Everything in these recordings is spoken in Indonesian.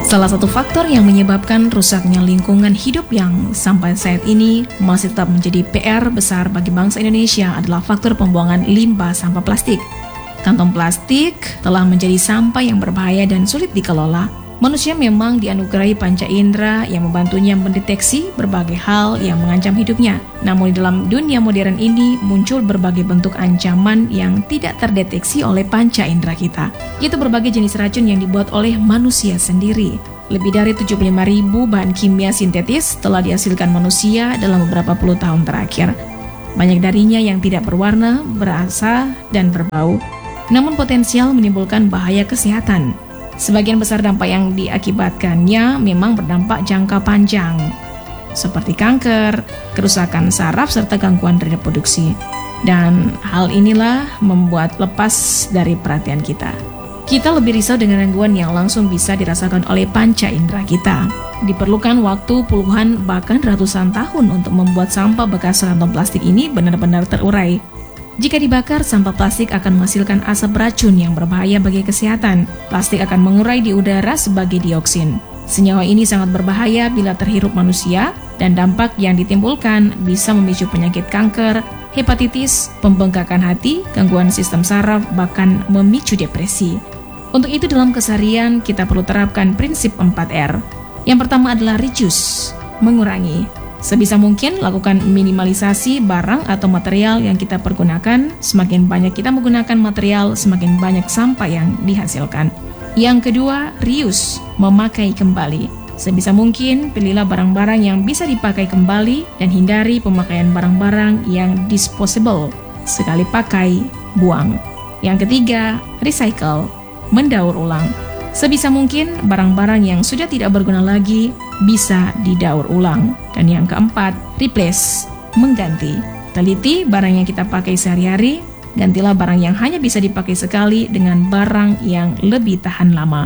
Salah satu faktor yang menyebabkan rusaknya lingkungan hidup yang sampai saat ini masih tetap menjadi PR besar bagi bangsa Indonesia adalah faktor pembuangan limbah sampah plastik. Kantong plastik telah menjadi sampah yang berbahaya dan sulit dikelola. Manusia memang dianugerahi panca indera yang membantunya mendeteksi berbagai hal yang mengancam hidupnya. Namun di dalam dunia modern ini muncul berbagai bentuk ancaman yang tidak terdeteksi oleh panca indera kita, yaitu berbagai jenis racun yang dibuat oleh manusia sendiri. Lebih dari 75.000 bahan kimia sintetis telah dihasilkan manusia dalam beberapa puluh tahun terakhir. Banyak darinya yang tidak berwarna, berasa, dan berbau, namun potensial menimbulkan bahaya kesehatan. Sebagian besar dampak yang diakibatkannya memang berdampak jangka panjang, seperti kanker, kerusakan saraf, serta gangguan reproduksi. Dan hal inilah membuat lepas dari perhatian kita. Kita lebih risau dengan gangguan yang langsung bisa dirasakan oleh panca indera kita. Diperlukan waktu puluhan bahkan ratusan tahun untuk membuat sampah bekas kantong plastik ini benar-benar terurai. Jika dibakar, sampah plastik akan menghasilkan asap beracun yang berbahaya bagi kesehatan. Plastik akan mengurai di udara sebagai dioksin. Senyawa ini sangat berbahaya bila terhirup manusia, dan dampak yang ditimbulkan bisa memicu penyakit kanker, hepatitis, pembengkakan hati, gangguan sistem saraf, bahkan memicu depresi. Untuk itu dalam keseharian kita perlu terapkan prinsip 4R. Yang pertama adalah reduce, mengurangi. Sebisa mungkin lakukan minimalisasi barang atau material yang kita pergunakan. Semakin banyak kita menggunakan material, semakin banyak sampah yang dihasilkan. Yang kedua, reuse, memakai kembali. Sebisa mungkin pilihlah barang-barang yang bisa dipakai kembali dan hindari pemakaian barang-barang yang disposable, sekali pakai, buang. Yang ketiga, recycle, mendaur ulang. Sebisa mungkin barang-barang yang sudah tidak berguna lagi bisa didaur ulang. Dan yang keempat, replace, mengganti. Teliti barang yang kita pakai sehari-hari, gantilah barang yang hanya bisa dipakai sekali dengan barang yang lebih tahan lama.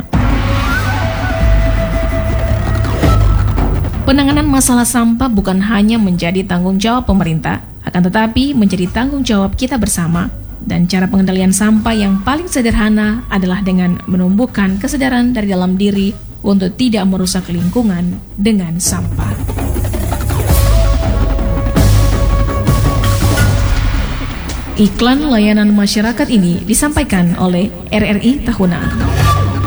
Penanganan masalah sampah bukan hanya menjadi tanggung jawab pemerintah, akan tetapi menjadi tanggung jawab kita bersama. Dan cara pengendalian sampah yang paling sederhana adalah dengan menumbuhkan kesadaran dari dalam diri untuk tidak merusak lingkungan dengan sampah. Iklan layanan masyarakat ini disampaikan oleh RRI Tahuna.